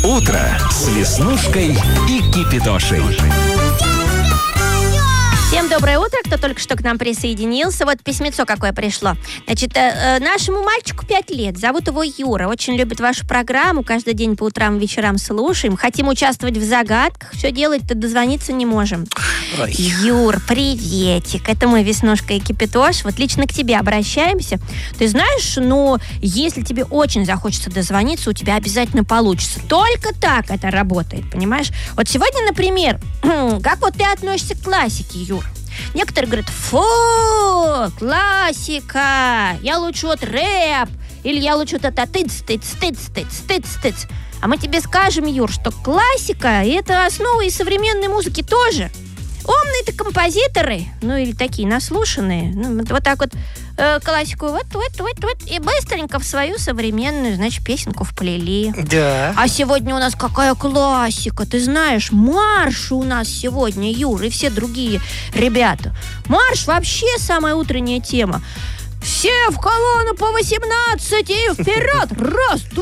Утро с Веснушкой и Кипидошей. Всем доброе утро, кто только что к нам присоединился. Вот письмецо какое пришло. Значит, нашему мальчику 5 лет. Зовут его Юра. Очень любит вашу программу. Каждый день по утрам и вечерам слушаем. Хотим участвовать в загадках. Все делать-то дозвониться не можем. Ой. Юр, приветик. Это мы, Веснушка и Кипидош. Вот лично к тебе обращаемся. Ты знаешь, если тебе очень захочется дозвониться, у тебя обязательно получится. Только так это работает, понимаешь? Вот сегодня, например, как вот ты относишься к классике, Юр? Некоторые говорят: фу, классика, я лучше вот рэп, или я лучше вот это тыц. А мы тебе скажем, Юр, что классика – это основа и современной музыки тоже. Умные-то композиторы, или такие наслушанные, вот так вот классику вот, и быстренько в свою современную, значит, песенку вплели. Да. А сегодня у нас какая классика, ты знаешь, марш у нас сегодня, Юр, и все другие ребята. Марш вообще самая утренняя тема. Все в колонну по 18 и вперед! Раз,